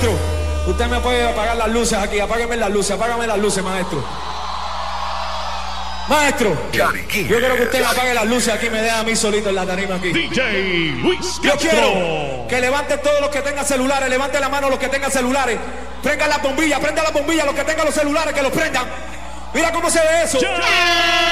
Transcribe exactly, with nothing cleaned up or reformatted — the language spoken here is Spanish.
Maestro, usted me puede apagar las luces aquí. Apágueme las luces, apágame las luces, maestro. Maestro, yo quiero que usted me apague las luces aquí, me deja a mí solito en la tarima aquí. D J Luis Yo Castro. quiero que levanten todos los que tengan celulares, levanten la mano los que tengan celulares. Prendan las bombillas, prendan las bombillas, los que tengan los celulares que los prendan. Mira cómo se ve eso. Yeah.